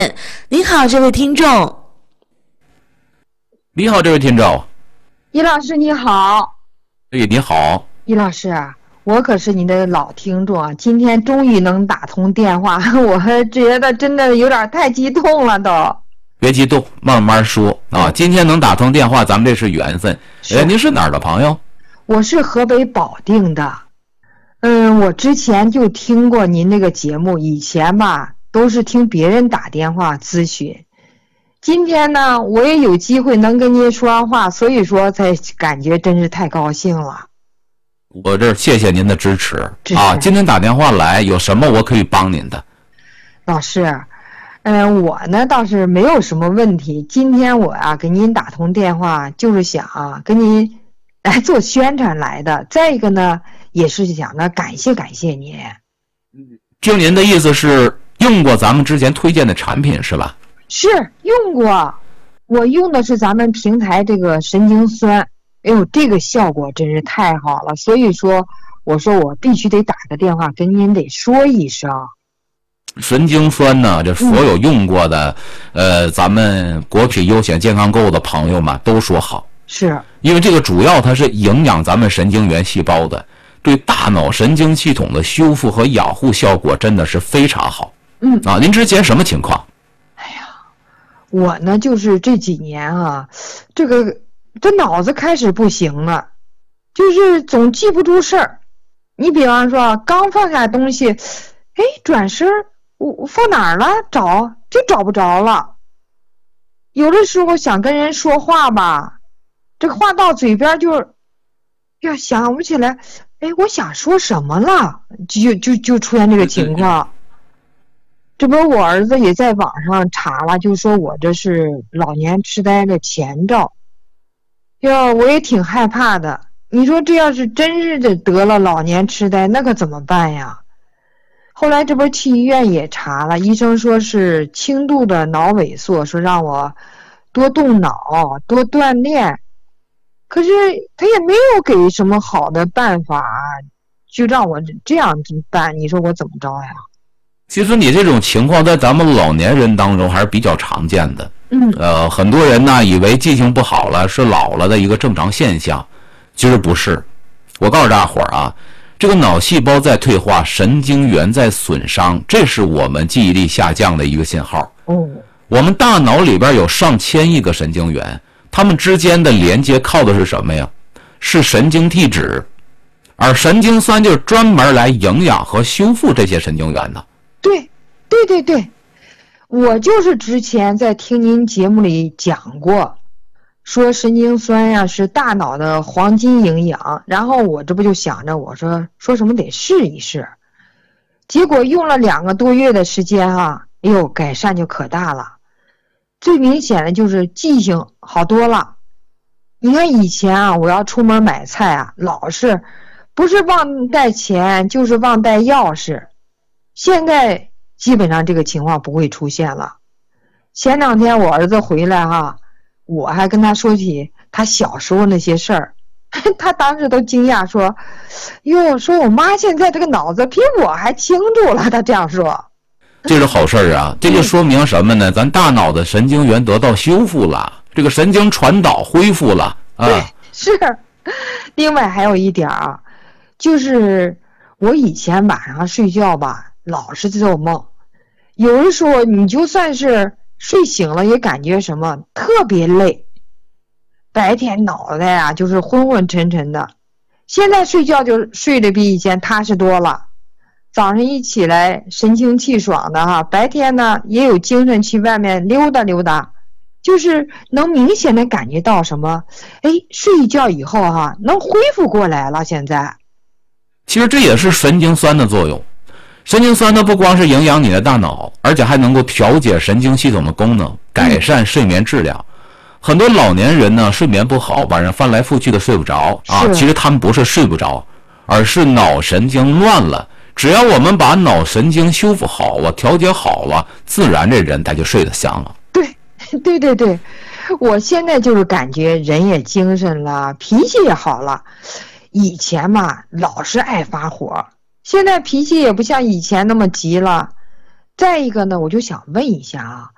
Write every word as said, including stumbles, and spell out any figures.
您好，这位听众。 你好，这位听众。 易老师你好。 哎，你好。 易老师，我可是你的老听众啊，今天终于能打通电话，我觉得真的有点太激动了都。 别激动，慢慢说啊。今天能打通电话，咱们这是缘分。哎，您是哪儿的朋友？ 我是河北保定的。嗯，我之前就听过您那个节目，以前吧都是听别人打电话咨询。今天呢，我也有机会能跟您说上话，所以说才感觉真是太高兴了。 我这谢谢您的支持, 支持啊！今天打电话来，有什么我可以帮您的？ 老师，嗯、呃，我呢倒是没有什么问题。今天我啊给您打通电话，就是想啊跟您来做宣传来的。再一个呢，也是想着感谢感谢您。 就您的意思是用过咱们之前推荐的产品是吧？ 是用过，我用的是咱们平台这个神经酸，哎呦，这个效果真是太好了，所以说我说我必须得打个电话跟您得说一声。 神经酸呢，这所有用过的，嗯、呃，咱们国品优选健康购的朋友们都说好， 是因为这个主要它是营养咱们神经元细胞的，对大脑神经系统的修复和养护效果真的是非常好。 嗯啊，您之前什么情况？ 哎呀，我呢就是这几年啊，这个这脑子开始不行了，就是总记不住事儿。你比方说刚放下东西，哎，转身我我放哪儿了？找就找不着了。有的时候想跟人说话吧，这个话到嘴边就要想不起来，哎，我想说什么了？就就就出现这个情况。这不，我儿子也在网上查了，就说我这是老年痴呆的前兆。呀，我也挺害怕的。你说这要是真是的得了老年痴呆，那可怎么办呀？后来这不去医院也查了，医生说是轻度的脑萎缩，说让我多动脑，多锻炼。可是他也没有给什么好的办法，就让我这样办，你说我怎么着呀？ 其实你这种情况在咱们老年人当中还是比较常见的。 嗯， 呃，很多人呢以为记性不好了是老了的一个正常现象，其实不是。我告诉大伙儿啊，这个脑细胞在退化，神经元在损伤，这是我们记忆力下降的一个信号。 哦， 我们大脑里边有上千亿个神经元，它们之间的连接靠的是什么呀？是神经递质，而神经酸就是专门来营养和修复这些神经元的。 对，对对对，我就是之前在听您节目里讲过，说神经酸呀是大脑的黄金营养，然后我这不就想着我说说什么得试一试，结果用了两个多月的时间啊，哎呦，改善就可大了。最明显的就是记性好多了。你看以前啊，我要出门买菜啊，老是不是忘带钱就是忘带钥匙。现在基本上这个情况不会出现了。前两天我儿子回来哈，我还跟他说起他小时候那些事儿，他当时都惊讶说：“哟，说我妈现在这个脑子比我还清楚了。”他这样说。 这是好事儿啊！这就说明什么呢？咱大脑的神经元得到修复了，这个神经传导恢复了啊。 对，是。另外还有一点啊，就是我以前晚上睡觉吧，老是做梦，有的时候你就算是睡醒了也感觉什么特别累，白天脑袋啊就是昏昏沉沉的，现在睡觉就睡得比以前踏实多了，早上一起来神清气爽的哈，白天呢也有精神去外面溜达溜达，就是能明显的感觉到什么，哎，睡一觉以后哈能恢复过来了。现在其实这也是神经酸的作用。神经酸呢不光是营养你的大脑，而且还能够调节神经系统的功能，改善睡眠质量。很多老年人呢睡眠不好，晚上翻来覆去的睡不着啊，其实他们不是睡不着，而是脑神经乱了。只要我们把脑神经修复好了，调节好了，自然这人他就睡得香了。 对对对对，我现在就是感觉人也精神了，脾气也好了。以前嘛老是爱发火，现在脾气也不像以前那么急了。再一个呢，我就想问一下啊，